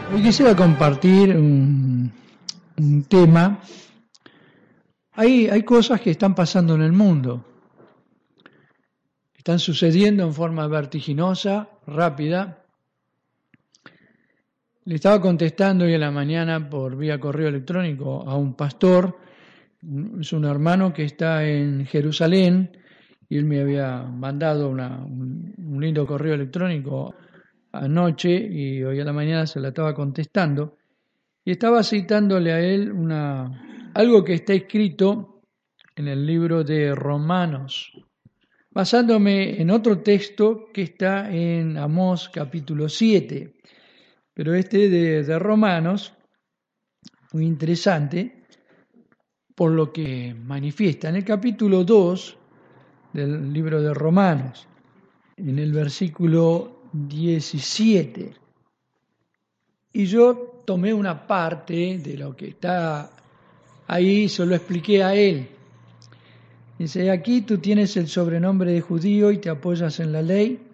Hoy quisiera compartir un tema. Hay cosas que están pasando en el mundo, están sucediendo en forma vertiginosa, rápida. Le estaba contestando hoy en la mañana por vía correo electrónico a un pastor, es un hermano que está en Jerusalén, y él me había mandado un lindo correo electrónico anoche y hoy a la mañana se la estaba contestando. Y estaba citándole a él algo que está escrito en el libro de Romanos, basándome en otro texto que está en Amós capítulo 7. Pero este de Romanos, muy interesante, por lo que manifiesta en el capítulo 2 del libro de Romanos, en el versículo 17. Y yo tomé una parte de lo que está ahí, se lo expliqué a él. Dice, aquí tú tienes el sobrenombre de judío y te apoyas en la ley,